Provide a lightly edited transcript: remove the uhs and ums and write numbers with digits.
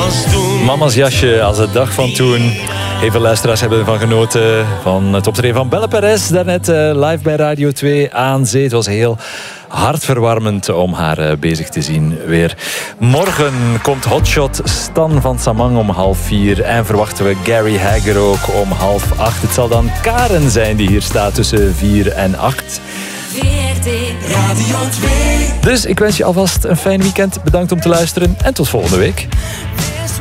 als toen. Mama's jasje als de dag van toen. Heel veel luisteraars hebben ervan genoten van het optreden van Belle Perez. Daarnet live bij Radio 2 aan zee. Het was heel hartverwarmend om haar bezig te zien weer. Morgen komt Hotshot Stan van Samang om 3:30. En verwachten we Gary Hagger ook om 7:30. Het zal dan Karen zijn die hier staat tussen 4 en 8. Radio 2. Dus ik wens je alvast een fijn weekend. Bedankt om te luisteren en tot volgende week.